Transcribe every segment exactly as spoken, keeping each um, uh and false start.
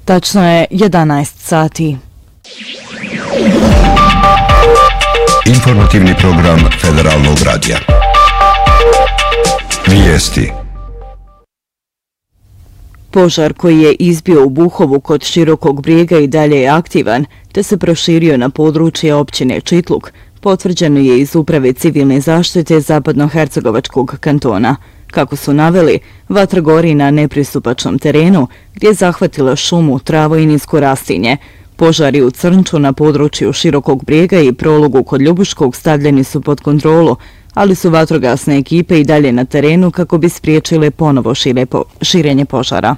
Tačno je jedanaest sati. Informativni program Federalnog radija. Vijesti. Požar koji je izbio u Buhovu kod Širokog Brijega i dalje je aktivan, te se proširio na područje općine Čitluk, potvrđeno je iz Uprave civilne zaštite Zapadnohercegovačkog kantona. Kako su naveli, vatra gori na nepristupačnom terenu, gdje je zahvatila šumu, travo i nisko rastinje. Požari u Crnču na području Širokog Brijega i prologu kod Ljubuškog stavljeni su pod kontrolu, ali su vatrogasne ekipe i dalje na terenu kako bi spriječile ponovo šire po, širenje požara.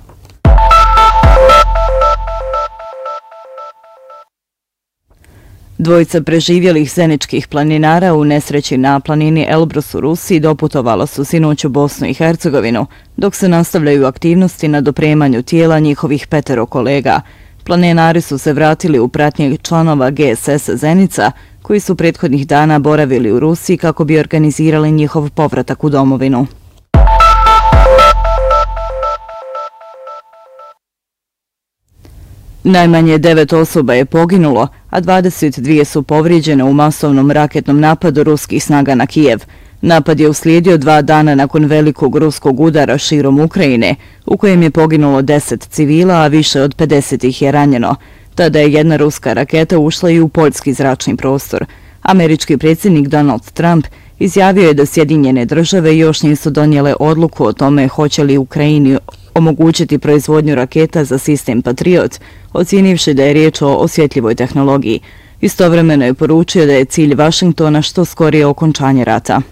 Dvojica preživjelih zeničkih planinara u nesreći na planini Elbrus u Rusiji doputovala su sinoć u Bosnu i Hercegovinu, dok se nastavljaju aktivnosti na dopremanju tijela njihovih petero kolega. Planinari su se vratili u pratnje članova G S S Zenica, koji su prethodnih dana boravili u Rusiji kako bi organizirali njihov povratak u domovinu. Najmanje devet osoba je poginulo, a dvadeset dvije su povrijeđene u masovnom raketnom napadu ruskih snaga na Kijev. Napad je uslijedio dva dana nakon velikog ruskog udara širom Ukrajine, u kojem je poginulo deset civila, a više od pedeset ih je ranjeno. Tada je jedna ruska raketa ušla i u poljski zračni prostor. Američki predsjednik Donald Trump izjavio je da Sjedinjene države još nisu donijele odluku o tome hoće li Ukrajini omogućiti proizvodnju raketa za sistem Patriot, ocijenivši da je riječ o osjetljivoj tehnologiji. Istovremeno je poručio da je cilj Vašingtona što skorije okončanje rata.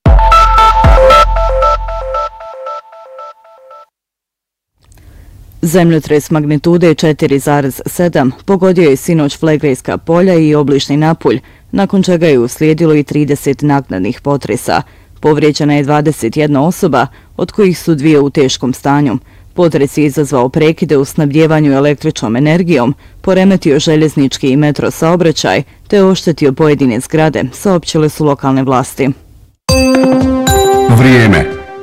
Zemljotres magnitude četiri zarez sedam pogodio je sinoć Flegrejska polja i obližnji Napulj, nakon čega je uslijedilo i trideset naknadnih potresa. Povrijeđena je dvadeset jedna osoba, od kojih su dvije u teškom stanju. Potres je izazvao prekide u snabdjevanju električnom energijom, poremetio željeznički i metro saobraćaj, te oštetio pojedine zgrade, saopćile su lokalne vlasti. Vrijeme.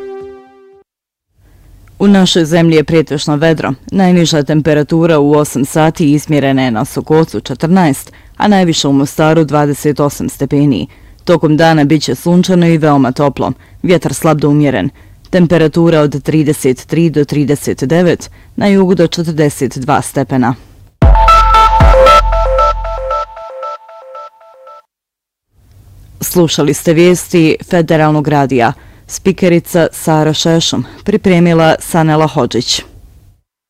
U našoj zemlji je pretežno vedro. Najniža temperatura u osam sati izmjerena je na Sokocu četrnaest, a najviša u Mostaru dvadeset osam stepeni. Tokom dana bit će sunčano i veoma toplo, vjetar slab do umjeren. Temperatura od trideset tri do trideset devet, na jugu do četrdeset dva stepena. Slušali ste vijesti Federalnog radija. Spikerica Sara Šešum, pripremila Sanela Hodžić.